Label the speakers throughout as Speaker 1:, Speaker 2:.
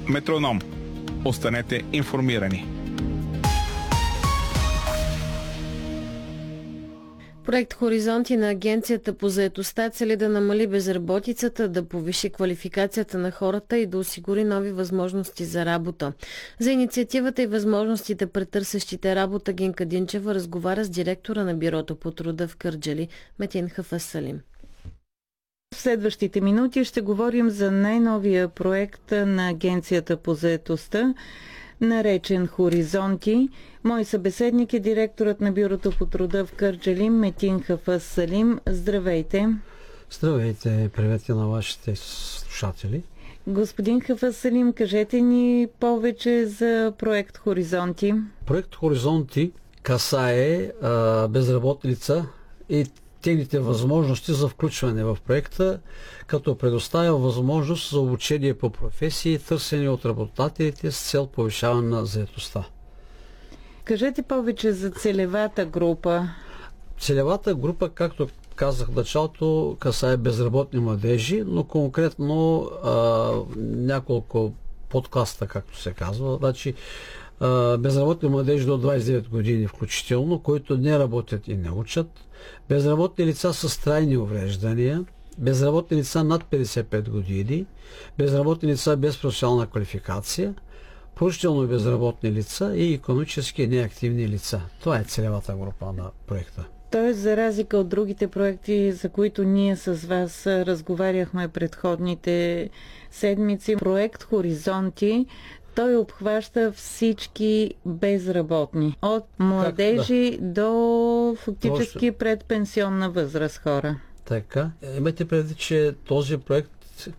Speaker 1: Метроном. Останете информирани.
Speaker 2: Проект Хоризонти на Агенцията по заетостта цели да намали безработицата, да повиши квалификацията на хората и да осигури нови възможности за работа. За инициативата и възможностите пред търсещите работа Гинка Динчева разговаря с директора на Бюрото по труда в Кърджали Метин Хафазсалим.
Speaker 3: В следващите минути ще говорим за най-новия проект на Агенцията по заетостта, наречен Хоризонти. Мой събеседник е директорът на Бюрото по труда в Кърджали Метин Хафазсалим. Здравейте!
Speaker 4: Здравейте! Привет на вашите слушатели!
Speaker 3: Господин Хафазсалим, кажете ни повече за проект Хоризонти.
Speaker 4: Проект Хоризонти касае безработни лица и техните възможности за включване в проекта, като предоставя възможност за обучение по професии, търсени от работодателите с цел повишаване на заетостта.
Speaker 3: Кажете повече за целевата група.
Speaker 4: Целевата група, както казах в началото, касае безработни младежи, но конкретно няколко подкаста, както се казва. Значи, безработни младежи до 29 години включително, които не работят и не учат, безработни лица с трайни увреждания, безработни лица над 55 години, безработни лица без професионална квалификация, продължително безработни лица и икономически неактивни лица. Това е целевата група на проекта.
Speaker 3: Тоест, за разлика от другите проекти, за които ние с вас разговаряхме предходните седмици, проект Хоризонти, той обхваща всички безработни. От младежи до фактически предпенсионна възраст хора.
Speaker 4: Така. Имайте предвид, че този проект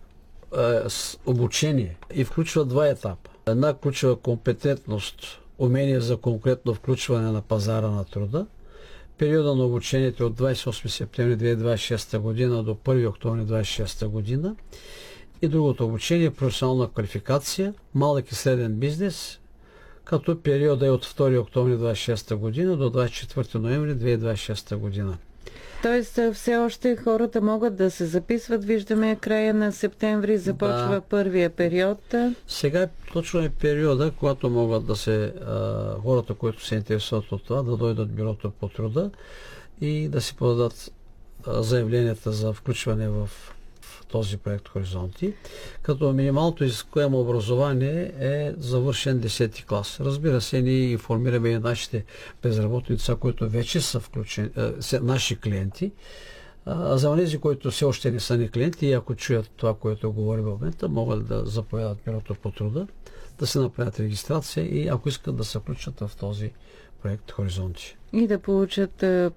Speaker 4: е с обучение и включва два етапа. Една включва компетентност, умение за конкретно включване на пазара на труда. Периода на обучението от 28 септември 2026 година до 1 октомври 2026 година. И другото обучение е професионална квалификация, малък и среден бизнес, като периода е от 2 октомври 2026 година до 24 ноември 2026 година.
Speaker 3: Тоест все още хората могат да се записват. Виждаме края на септември започва първия период.
Speaker 4: Сега точно е периода, когато могат да се хората, които се интересуват от това, да дойдат в Бюрото по труда и да си подадат заявленията за включване в този проект Хоризонти, като минималното изискуемо образование е завършен 10-ти клас. Разбира се, ние информираме и нашите безработни лица, които вече са включени, наши клиенти, а за тези, които все още не са ни клиенти и ако чуят това, което говорим в момента, могат да заповядат Бюрото по труда, да се направят регистрация и ако искат да се включат в този проект Хоризонти.
Speaker 3: И да получат